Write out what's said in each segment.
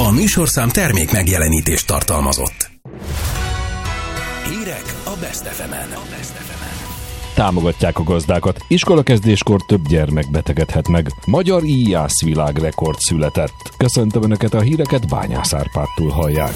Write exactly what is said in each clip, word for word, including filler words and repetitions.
A műsorszám termék megjelenítést tartalmazott. Hírek a Best ef emen. Támogatják a gazdákat. Iskolakezdéskor több gyermek betegedhet meg. Magyar íjász világrekord született. Köszöntöm Önöket, a híreket Bányász Árpádtól hallják.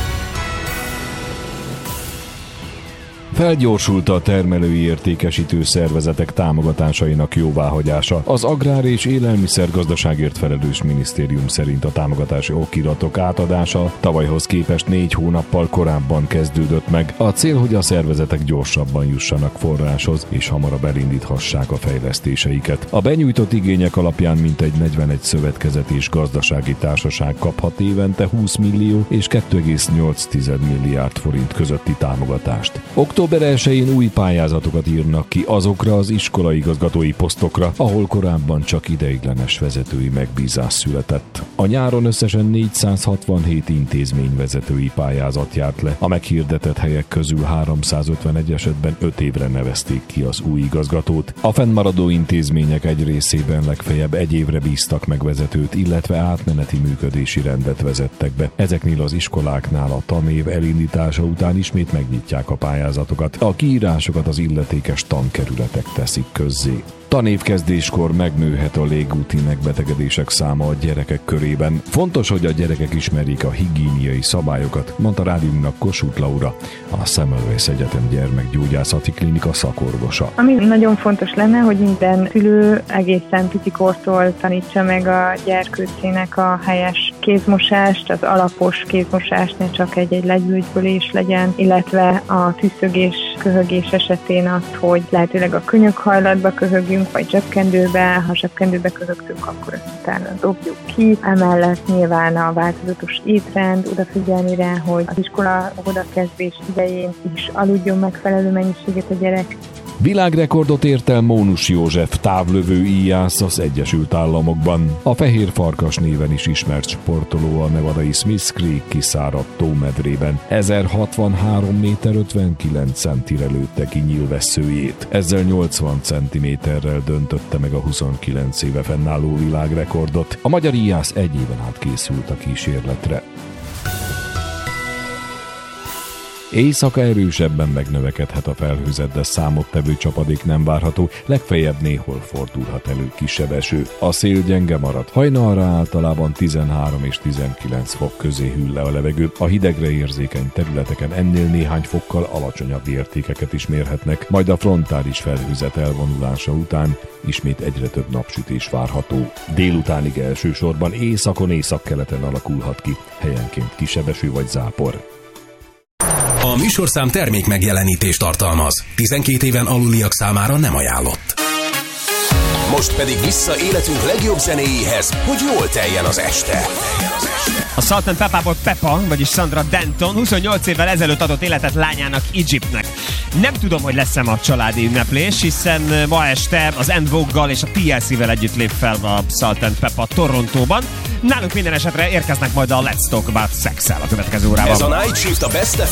Felgyorsult a termelői értékesítő szervezetek támogatásainak jóváhagyása. Az Agrár- és Élelmiszergazdaságért felelős minisztérium szerint a támogatási okiratok átadása tavalyhoz képest négy hónappal korábban kezdődött meg. A cél, hogy a szervezetek gyorsabban jussanak forráshoz, és hamarabb elindíthassák a fejlesztéseiket. A benyújtott igények alapján mintegy negyvenegy szövetkezet és gazdasági társaság kaphat évente húsz millió és két egész nyolc milliárd forint közötti támogatást. Október elsején új pályázatokat írnak ki azokra az iskolaigazgatói posztokra, ahol korábban csak ideiglenes vezetői megbízás született. A nyáron összesen négyszázhatvanhét intézményvezetői pályázat járt le. A meghirdetett helyek közül háromszázötvenegy esetben öt évre nevezték ki az új igazgatót. A fennmaradó intézmények egy részében legfeljebb egy évre bíztak meg vezetőt, illetve átmeneti működési rendet vezettek be. Ezeknél az iskoláknál a tanév elindítása után ismét megnyitják a pályázatot. A kiírásokat az illetékes tankerületek teszik közzé. Tanévkezdéskor megnőhet a légúti megbetegedések száma a gyerekek körében. Fontos, hogy a gyerekek ismerjék a higiéniai szabályokat, mondta rádiónknak Kossuth Laura, a Semmelweis Egyetem gyermekgyógyászati klinika szakorvosa. Ami nagyon fontos lenne, hogy minden szülő egészen picikortól tanítsa meg a gyerkőcének a helyes kézmosást, az alapos kézmosást, ne csak egy-egy legyülgybölés legyen, illetve a tüsszögés, köhögés esetén azt, hogy lehetőleg a könyökhajlatba köhögjünk, vagy zsebkendőbe, ha zsebkendőbe köhögtünk, akkor ezt utána dobjuk ki. Emellett nyilván a változatos étrend, odafigyelni rá, hogy az iskola odakezdés idején is aludjon megfelelő mennyiséget a gyerek. Világrekordot ért el Mónus József távlövő íjász az Egyesült Államokban. A Fehér Farkas néven is ismert sportoló a nevadai Smith Creek kiszáradt tómedrében ezerhatvanhárom méter ötvenkilenc centire lőtte ki nyílvesszőjét. Ezzel nyolcvan centiméterrel döntötte meg a huszonkilenc éve fennálló világrekordot. A magyar íjász egy éven át készült a kísérletre. Éjszaka erősebben megnövekedhet a felhőzet, de számottevő csapadék nem várható, legfeljebb néhol fordulhat elő kisebb eső. A szél gyenge marad. Hajnalra általában tizenhárom és tizenkilenc fok közé hűl le a levegő. A hidegre érzékeny területeken ennél néhány fokkal alacsonyabb értékeket is mérhetnek, majd a frontális felhőzet elvonulása után ismét egyre több napsütés várható. Délutánig elsősorban északon északkeleten alakulhat ki, helyenként kisebb eső vagy zápor. A műsorszám termék megjelenítést tartalmaz. tizenkét éven aluliak számára nem ajánlott. Most pedig vissza életünk legjobb zenéjéhez, hogy jól teljen az este. A Salt and Pepperból Peppa, vagyis Sandra Denton huszonnyolc évvel ezelőtt adott életet lányának Egyptnek. Nem tudom, hogy lesz-e ma családi ünneplés, hiszen ma este az En Vogue-gal és a T L C-vel együtt lép fel a Salt and Pepper Torontóban. Nálunk minden esetre érkeznek majd a Let's Talk About Sex-el a következő órában. Ez a Night Shift a Best